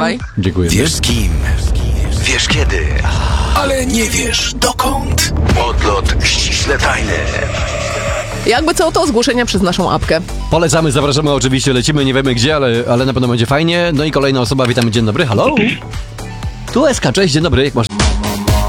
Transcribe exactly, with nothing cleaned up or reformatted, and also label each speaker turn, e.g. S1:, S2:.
S1: Dawaj.
S2: Dziękuję.
S3: Wiesz z kim, wiesz kiedy, ale nie wiesz dokąd. Odlot ściśle tajny.
S1: Jakby co, to zgłoszenia przez naszą apkę.
S2: Polecamy, zapraszamy, oczywiście lecimy, nie wiemy gdzie, ale, ale na pewno będzie fajnie. No i kolejna osoba, witamy, dzień dobry, halo? Tu S K, cześć, dzień dobry, jak masz